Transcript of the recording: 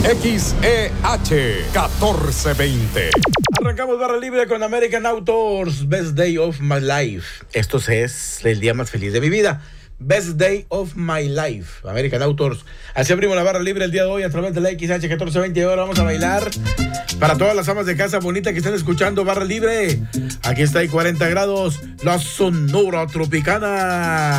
XEH 1420. Arrancamos barra libre con American Outdoors, Best Day of My Life. Esto es el día más feliz de mi vida. Best Day of My Life, American Outdoors. Así abrimos la barra libre el día de hoy a través de la XH 1420. Ahora vamos a bailar para todas las amas de casa bonita que están escuchando barra libre. Aquí está, hay 40 grados, la Sonora Tropicana.